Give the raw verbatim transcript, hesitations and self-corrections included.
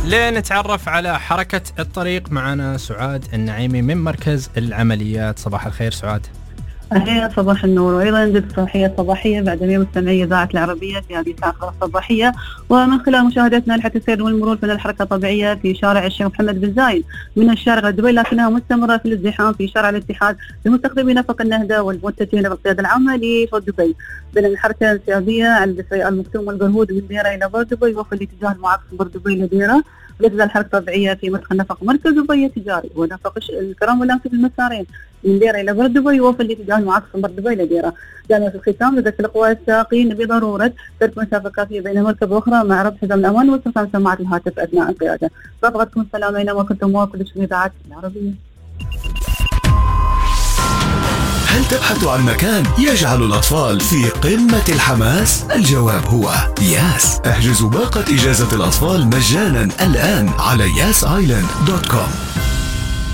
لنتعرف على حركة الطريق معنا سعاد النعيمي من مركز العمليات. صباح الخير سعاد. أهلا صباح النور، وأيضا ندير صباحية صباحية بعد يوم مستمعي إذاعة العربية في هذه الساعة الصباحية، ومن خلال مشاهدتنا لحتى السير والمرور في الحركة الطبيعية في شارع الشيخ محمد بن زايد من الشارع دبي، لكنها مستمرة في الازدحام في شارع الاتحاد لمستخدمي نفق النهدة والمتجهين بالقيادة العامة لفوق دبي، بين الحركة السيادية على البصري المكتوم والقرهود من ديرة إلى بور دبي، وفي الاتجاه المعاكس بور دبي لديرة، لتزال الحركة الطبيعية في مدخل نفق مركز دبي التجاري ونفق الكرام واللامسي في المسارين من ديرة إلى بور دبي، وفي الاتجاه المعاكس من بور دبي لديرة. يعني في الختام لدى الأقوى الساقين بضرورة ترك مسافة كافية بين مركب وأخرى مع ربط حزام الأمان واستخدام سماعة الهاتف أثناء القيادة. رغبة تكون سلامة أينما كنتم وكل شيء إذاعة العربية. هل تبحث عن مكان يجعل الأطفال في قمة الحماس؟ الجواب هو ياس. احجزوا باقة إجازة الأطفال مجانا الآن على ياس آيلاند دوت كوم.